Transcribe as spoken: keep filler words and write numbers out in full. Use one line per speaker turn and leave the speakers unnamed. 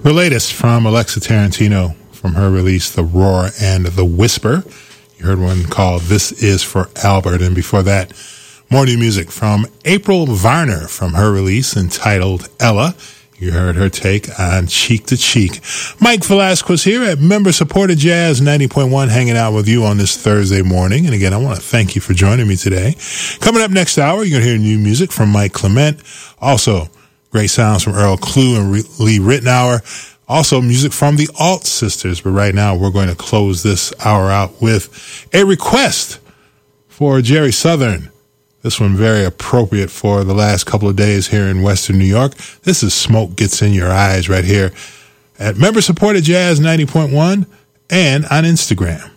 The latest from Alexa Tarantino from her release, The Roar and the Whisper. You heard one called This Is for Albert. And before that, more new music from April Varner from her release entitled Ella. You heard her take on Cheek to Cheek. Mike Velasquez here at member-supported Jazz ninety point one, hanging out with you on this Thursday morning. And again, I want to thank you for joining me today. Coming up next hour, you're going to hear new music from Mike Clement. Also, great sounds from Earl Klugh and Lee Ritenour. Also, music from the Alt Sisters. But right now, we're going to close this hour out with a request for Jerry Southern. This one very appropriate for the last couple of days here in Western New York. This is Smoke Gets in Your Eyes right here at member-supported Jazz ninety point one and on Instagram.